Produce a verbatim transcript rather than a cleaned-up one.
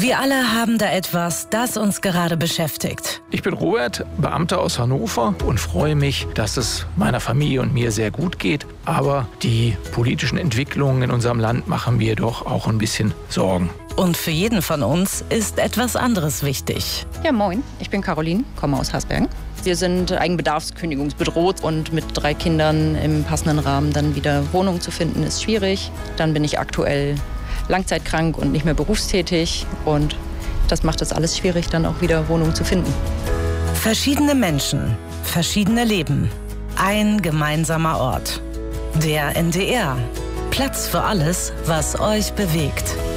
Wir alle haben da etwas, das uns gerade beschäftigt. Ich bin Robert, Beamter aus Hannover und freue mich, dass es meiner Familie und mir sehr gut geht. Aber die politischen Entwicklungen in unserem Land machen mir doch auch ein bisschen Sorgen. Und für jeden von uns ist etwas anderes wichtig. Ja, moin, ich bin Caroline, komme aus Hasbergen. Wir sind eigenbedarfskündigungsbedroht und mit drei Kindern im passenden Rahmen dann wieder Wohnung zu finden, ist schwierig. Dann bin ich aktuell langzeitkrank und nicht mehr berufstätig und das macht es alles schwierig, dann auch wieder Wohnung zu finden. Verschiedene Menschen, verschiedene Leben, ein gemeinsamer Ort. Der N D R. Platz für alles, was euch bewegt.